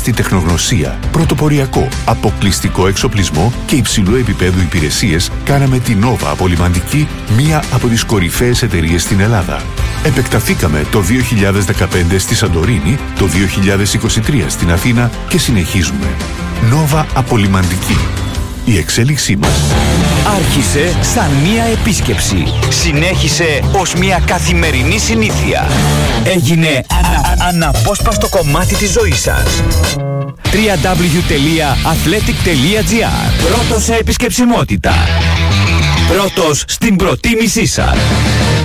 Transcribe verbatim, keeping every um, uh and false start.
μέγιστη τεχνογνωσία, πρωτοποριακό, αποκλειστικό εξοπλισμό και υψηλού επίπεδου υπηρεσίες, κάναμε την Nova Απολυμαντική μία από τις κορυφαίες εταιρείες στην Ελλάδα. Επεκταθήκαμε το δύο χιλιάδες δεκαπέντε στη Σαντορίνη, το δύο χιλιάδες είκοσι τρία στην Αθήνα και συνεχίζουμε. Nova Απολυμαντική. Η εξέλιξή μας άρχισε σαν μία επίσκεψη. Συνέχισε ως μία καθημερινή συνήθεια. Έγινε ανα, αναπόσπαστο κομμάτι της ζωής σας. double-u double-u double-u τελεία athletic τελεία gr. Πρώτος σε επισκεψιμότητα. Πρώτος στην προτίμησή σας.